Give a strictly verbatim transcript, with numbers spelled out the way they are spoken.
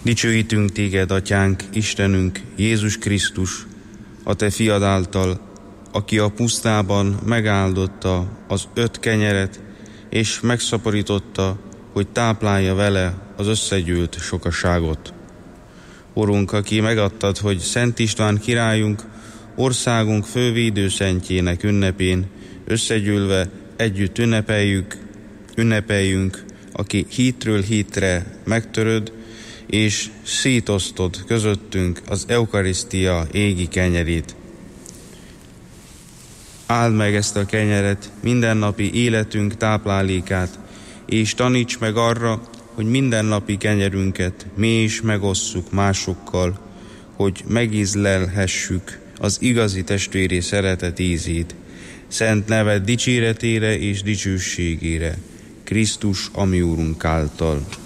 Dicsőítünk téged, Atyánk, Istenünk, Jézus Krisztus, a te fiad által, aki a pusztában megáldotta az öt kenyeret, és megszaporította, hogy táplálja vele az összegyűlt sokaságot. Urunk, aki megadtad, hogy Szent István királyunk, országunk fővédőszentjének ünnepén összegyűlve együtt ünnepeljük, ünnepeljünk, aki hitről hitre megtöröd, és szétosztod közöttünk az eukarisztia égi kenyerét. Áld meg ezt a kenyeret, mindennapi életünk táplálékát, és taníts meg arra, hogy mindennapi kenyerünket mi is megosszuk másokkal, hogy megízlelhessük az igazi testvéri szeretet ízét, szent neved dicséretére és dicsőségére, Krisztus, a mi Úrunk által.